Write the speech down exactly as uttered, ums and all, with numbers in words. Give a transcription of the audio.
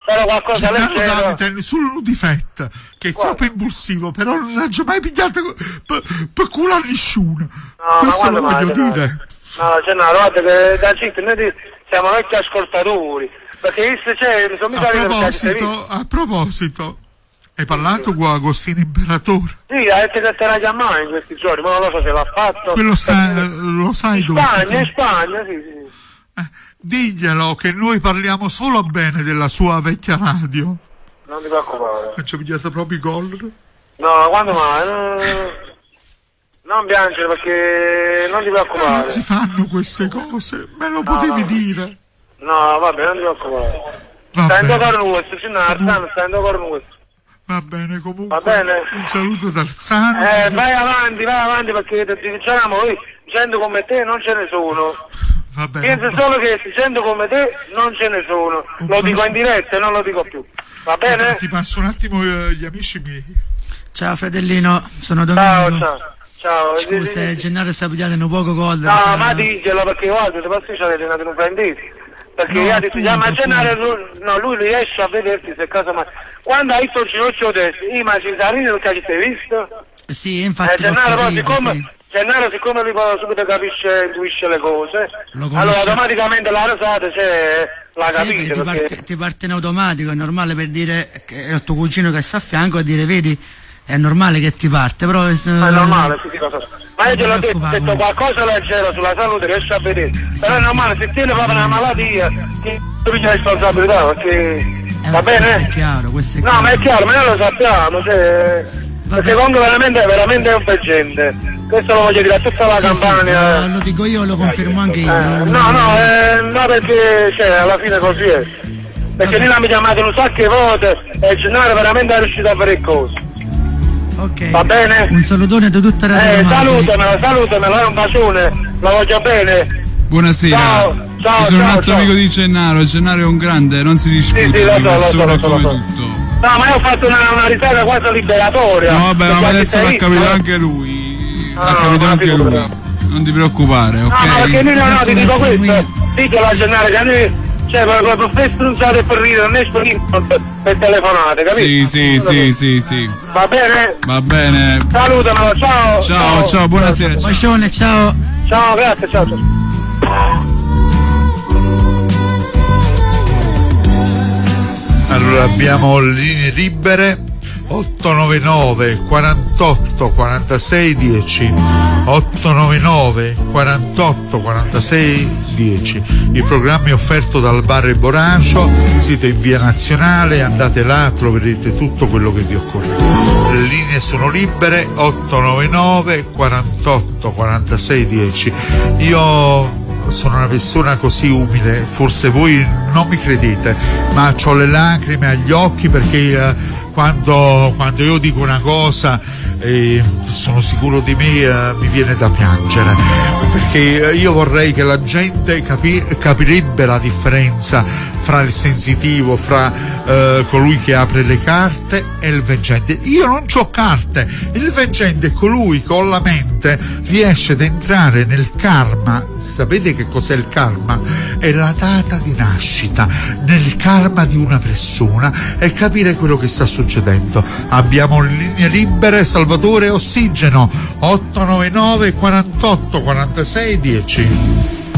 però qualcosa Gennaro leggero. Davide sul difetto che è Guarda. troppo impulsivo, però non ha già mai pigliato per, per culo a nessuno. No, Questo ma lo guarda, voglio guarda, dire. No, Gennaro, guarda che da zitto, noi ti- siamo vecchi ascoltatori, perché visto c'è, mi sono A mica perché avete visto. proposito, a proposito, hai parlato con Agostino Imperatore? Sì, ha detto che te la chiamai in questi giorni, ma non lo so se l'ha fatto. Quello sta, Perché- lo sai in dove si Spagna, trova? in Spagna, sì, sì. Eh, diglielo che noi parliamo solo bene della sua vecchia radio. Non ti preoccupare. Ci ha pigliato proprio i gol. No, quando mai? No, non piangere perché non ti Ma preoccupare. non si fanno queste cose, me lo No, potevi no. dire. No, vabbè, non ti preoccupare. Va Stai in bene. corno questo, sì, no, Arzano, stai in corno questo. Va bene, comunque. Va bene. Un saluto da Arzano. Eh, vai avanti, vai avanti perché ti diciamo, noi gente come te non ce ne sono. Va bene. Pensa solo che gente come te non ce ne sono. Lo dico in diretta e non lo dico più. Va bene? Ti passo un attimo eh, gli amici miei. Ciao fratellino, sono Ciao, Domenico. ciao. Ciao. Scusa, eh, Gennaro sta pigliando un poco gol. No, ma diglielo perché guarda, se passi c'è allenato un prenditi. Perché No, io ho detto, appunto, già, ma appunto. Gennaro, lui- no, lui riesce a vederti se caso mai. Quando hai visto il ginocchio destro, io ma ci sarà perché ci sei visto? Sì, infatti Eh, l'ho Gennaro, poi, capito, siccome, sì. Gennaro, siccome lui poi subito capisce, intuisce le cose, Lo conosce. allora automaticamente la rasata c'è, la Sì, capite, vedi, ti, perché... parte, ti parte in automatico, è normale per dire che è il tuo cugino che sta a fianco a dire vedi, è normale che ti parte, però eh, Ma è normale, sì, sì, cosa. Ma io te l'ho Non detto, ho preoccupare. detto qualcosa leggero sulla salute riesci a vedere. Però è normale, se tieni proprio una malattia, ti prendi la responsabilità, perché Eh, va questo è bene? chiaro, questo è No, chiaro. ma è chiaro, ma noi lo sappiamo, cioè, perché comunque veramente, veramente è un bel gente. Questo lo voglio dire a tutta la Sì, sì, campagna. lo, lo dico io, lo confermo anche io. Eh, no, no, eh, no, perché cioè, alla fine così è. Perché lì l'hanno chiamato un sacco di volte e Gennaro veramente è riuscito a fare cose. Ok. Va bene? Un salutone da tutta la Eh, Roma. salutamelo, salutamelo, è un bacione, lo voglio bene. Buonasera. Ciao, ciao, Io sono un ciao, altro ciao. amico di Gennaro. Gennaro è un grande, non si discute Sì, sì, lo di so, lo so, persone lo so, lo come so. tutto. No, ma io ho fatto una, una risata quasi liberatoria. No, vabbè, ma Perché adesso hai l'ha visto, capito eh? anche lui. Ah, L'ha capito ma anche lui. figurati. Non ti preoccupare, ok? No, ma perché lui no, no, ti dico questo. Dico la Gennaro che a noi, cioè, per, per, per strunzate per ridere, non è per, per, per telefonate, capito? Sì, sì, sì, sì, sì. Va bene? Va bene. Salutamelo, ciao. Ciao, ciao, buonasera. Ciao. Bacione, ciao. Ciao, grazie, ciao, ciao. Allora abbiamo linee libere otto nove nove quarantotto quarantasei dieci otto nove nove quarantotto quarantasei dieci. Il programma è offerto dal bar e Boracio, siete in via Nazionale, andate là, troverete tutto quello che vi occorre. Le linee sono libere otto nove nove quarantotto quarantasei dieci. Io sono una persona così umile, forse voi non mi credete, ma ho le lacrime agli occhi perché eh, quando, quando io dico una cosa e sono sicuro di me, eh, mi viene da piangere, perché io vorrei che la gente capi- capirebbe la differenza fra il sensitivo, fra eh, colui che apre le carte e il veggente. Io non c'ho carte, il veggente è colui che con la mente riesce ad entrare nel karma. Sapete che cos'è il karma? È la data di nascita nel karma di una persona e capire quello che sta succedendo. Abbiamo linee libere, Salvatore Ossigeno otto nove nove quarantotto quarantasei dieci.